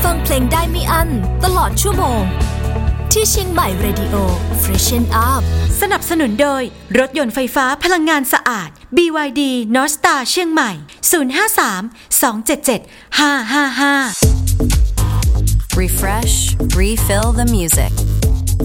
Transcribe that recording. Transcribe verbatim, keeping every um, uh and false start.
ฟังเพลงได้ไม่อั้นตลอดชั่วโมงที่เชียงใหม่ Radio Freshen Up สนับสนุนโดยรถยนต์ไฟฟ้าพลังงานสะอาด บี วาย ดี North Star เชียงใหม่ ศูนย์ ห้า สาม สอง เจ็ด เจ็ด ห้า ห้า ห้า Refresh, refill the music